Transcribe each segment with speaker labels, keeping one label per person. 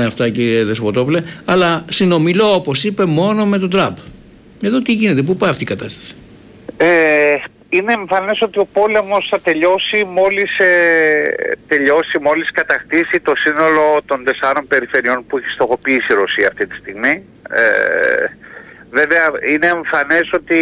Speaker 1: αυτά, κύριε Δεσποτόπουλε, αλλά συνομιλώ, όπως είπε, μόνο με τον Τραμπ. Εδώ τι γίνεται, πού πάει αυτή η κατάσταση?
Speaker 2: Είναι εμφανές ότι ο πόλεμος θα τελειώσει μόλις κατακτήσει το σύνολο των 4 περιφερειών που έχει στοχοποιήσει η Ρωσία αυτή τη στιγμή. Βέβαια είναι εμφανές ότι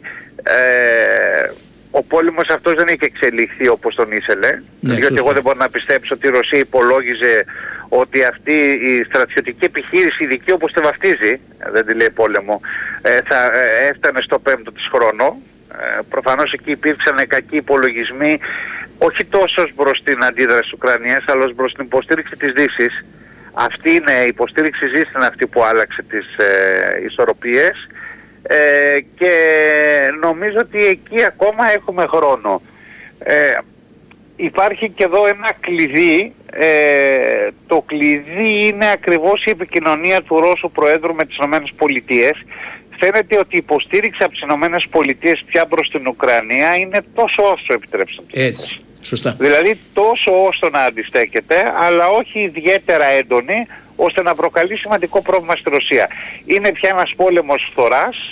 Speaker 2: ο πόλεμος αυτός δεν έχει εξελιχθεί όπως τον ήθελε, διότι εγώ δεν μπορώ να πιστέψω ότι η Ρωσία υπολόγιζε ότι αυτή η στρατιωτική επιχείρηση, ειδική όπως τη βαφτίζει, δεν τη λέει πόλεμο, θα έφτανε στο 5ο της χρόνο. Προφανώς εκεί υπήρξαν κακοί υπολογισμοί, όχι τόσο προς την αντίδραση της Ουκρανίας, αλλά προς την υποστήριξη της Δύσης. Αυτή είναι η υποστήριξη της Δύσης, είναι αυτή που άλλαξε τις ισορροπίες, και νομίζω ότι εκεί ακόμα έχουμε χρόνο. Υπάρχει και εδώ ένα κλειδί. Το κλειδί είναι ακριβώς η επικοινωνία του Ρώσου Προέδρου με τις ΗΠΑ. Φαίνεται ότι η υποστήριξη από τις ΗΠΑ πια προς την Ουκρανία είναι τόσο όσο, επιτρέψτε.
Speaker 1: Έτσι, σωστά.
Speaker 2: Δηλαδή τόσο όσο να αντιστέκεται, αλλά όχι ιδιαίτερα έντονη, ώστε να προκαλεί σημαντικό πρόβλημα στη Ρωσία. Είναι πια ένας πόλεμος φθοράς,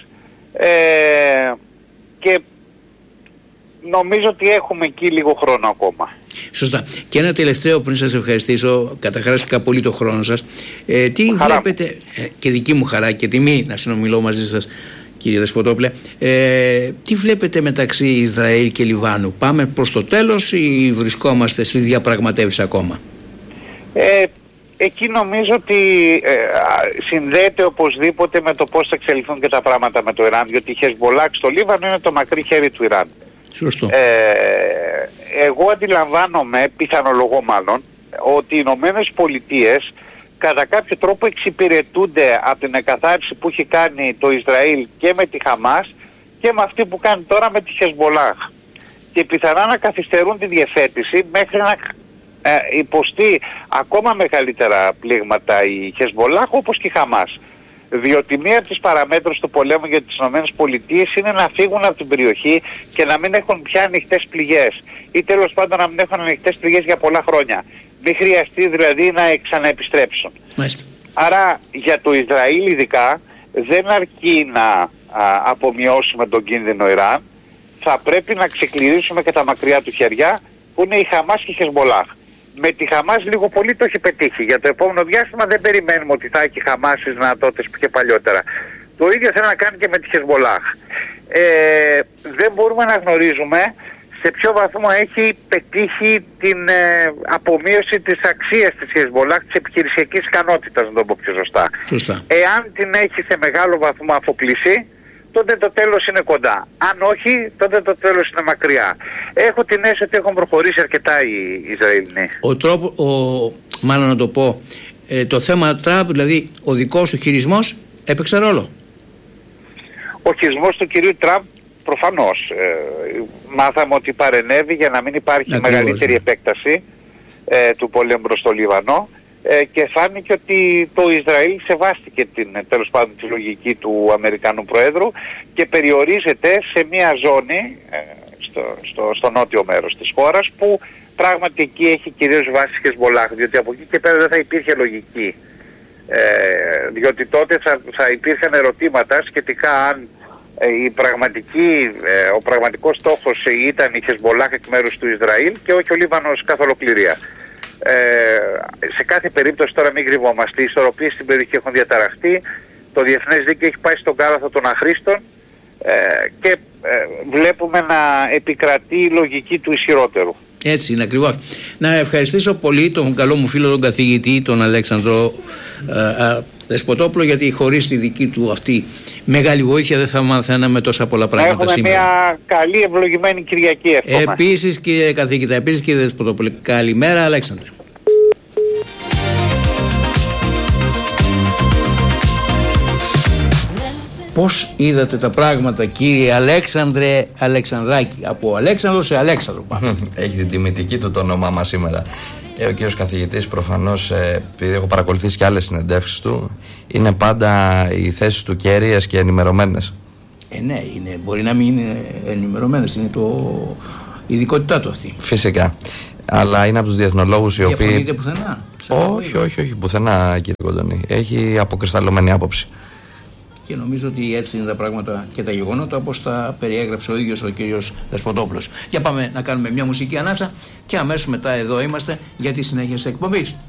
Speaker 2: και νομίζω ότι έχουμε εκεί λίγο χρόνο ακόμα.
Speaker 1: Σωστά. Και ένα τελευταίο πριν σας ευχαριστήσω, καταχράστηκα πολύ το χρόνο σας. Τι βλέπετε, και δική μου χαρά και τιμή να συνομιλώ μαζί σας, κύριε Δεσποτόπουλε, τι βλέπετε μεταξύ Ισραήλ και Λιβάνου? Πάμε προς το τέλος ή βρισκόμαστε στις διαπραγματεύσεις ακόμα?
Speaker 2: Εκεί νομίζω ότι συνδέεται οπωσδήποτε με το πώς θα εξελιχθούν και τα πράγματα με το Ιράν, διότι η Χεσμπολάχ στο Λίβανο είναι το μακρύ χέρι του Ιράν.
Speaker 1: Σωστό.
Speaker 2: Εγώ αντιλαμβάνομαι, πιθανολογώ μάλλον, ότι οι Ηνωμένες Πολιτείες κατά κάποιο τρόπο εξυπηρετούνται από την εκαθάριση που έχει κάνει το Ισραήλ και με τη Χαμάς και με αυτή που κάνει τώρα με τη Χεσμπολάχ. Και πιθανά να καθυστερούν τη διευθέτηση μέχρι να υποστεί ακόμα μεγαλύτερα πλήγματα η Χεσμπολάχ όπως και η Χαμάς. Διότι μία από τις παραμέτρους του πολέμου για τις ΗΠΑ είναι να φύγουν από την περιοχή και να μην έχουν πια ανοιχτές πληγές, ή τέλος πάντων να μην έχουν ανοιχτές πληγές για πολλά χρόνια. Μην χρειαστεί δηλαδή να ξαναεπιστρέψουν.
Speaker 1: Μάλιστα.
Speaker 2: Άρα για το Ισραήλ ειδικά δεν αρκεί να απομειώσουμε τον κίνδυνο Ιράν, θα πρέπει να ξεκληρίσουμε και τα μακριά του χεριά που είναι η Χαμάς και η Χεσμπολάχ. Με τη Χαμάς λίγο πολύ το έχει πετύχει. Για το επόμενο διάστημα δεν περιμένουμε ότι θα έχει Χαμάς στις δυνατότητες που είχε παλιότερα. Το ίδιο θέλει να κάνει και με τη Χεσμπολάχ. Δεν μπορούμε να γνωρίζουμε σε ποιο βαθμό έχει πετύχει την απομείωση της αξίας της Χεσμπολάχ, της επιχειρησιακής ικανότητας, να το πω πιο σωστά. Εάν την έχει σε μεγάλο βαθμό αφοπλίσει, τότε το τέλος είναι κοντά. Αν όχι, τότε το τέλος είναι μακριά. Έχω την αίσθηση ότι έχουν προχωρήσει αρκετά οι Ισραηλινοί.
Speaker 1: Μάλλον να το πω, το θέμα Τραμπ, δηλαδή ο δικός του χειρισμός, έπαιξε ρόλο.
Speaker 2: Ο χειρισμός του κυρίου Τραμπ προφανώς. Μάθαμε ότι παρενέβη για να μην υπάρχει μεγαλύτερη επέκταση του πολέμου προς το Λίβανο. Και φάνηκε ότι το Ισραήλ σεβάστηκε τέλος πάντων τη λογική του Αμερικανού Προέδρου και περιορίζεται σε μια ζώνη στο νότιο μέρος της χώρας, που πράγματι εκεί έχει κυρίως βάση Χεσμπολάχ, διότι από εκεί και πέρα δεν θα υπήρχε λογική, διότι τότε θα υπήρχαν ερωτήματα σχετικά αν ο πραγματικός στόχος ήταν η Χεσμπολάχ εκ μέρους του Ισραήλ και όχι ο Λίβανος καθ' ολοκληρία. Σε κάθε περίπτωση τώρα μην κρυβόμαστε, οι ισορροπίες στην περιοχή έχουν διαταραχτεί, το διεθνές δίκαιο έχει πάει στον κάλαθο των αχρήστων, και βλέπουμε να επικρατεί η λογική του ισχυρότερου.
Speaker 1: Έτσι είναι ακριβώς. Να ευχαριστήσω πολύ τον καλό μου φίλο τον καθηγητή, τον Αλέξανδρο Δεσποτόπουλο, γιατί χωρίς τη δική του αυτή μεγάλη βοήθεια δεν θα μαθαίναμε τόσα πολλά πράγματα σήμερα.
Speaker 2: Έχουμε μια καλή ευλογημένη Κυριακή εύχομαι.
Speaker 1: Επίσης κύριε καθηγητά, επίσης κύριε Δεσποτόπουλο, καλημέρα Αλέξανδρε. Πώς είδατε τα πράγματα κύριε Αλέξανδρε Αλεξανδράκη? Από Αλέξανδρο σε Αλέξανδρο πάμε.
Speaker 3: Έχει την τιμητική του το όνομά μας σήμερα. Ο κύριος καθηγητής προφανώς, επειδή έχω παρακολουθήσει και άλλες συνεντεύξεις του, είναι πάντα οι θέσεις του κέρυες και ενημερωμένες.
Speaker 1: Ναι, μπορεί να μην είναι ενημερωμένες, είναι η ειδικότητά του αυτή.
Speaker 3: Φυσικά. Αλλά είναι από τους διεθνολόγους οι οποίοι...
Speaker 1: Διαφωνείτε πουθενά
Speaker 3: Όχι, πουθενά, κύριε Κοντονή. Έχει αποκρισταλωμένη άποψη.
Speaker 1: Και νομίζω ότι έτσι είναι τα πράγματα και τα γεγονότα όπως τα περιέγραψε ο ίδιος ο κύριος Δεσποτόπουλος. Για πάμε να κάνουμε μια μουσική ανάσα και αμέσως μετά εδώ είμαστε για τη συνέχεια της εκπομπής.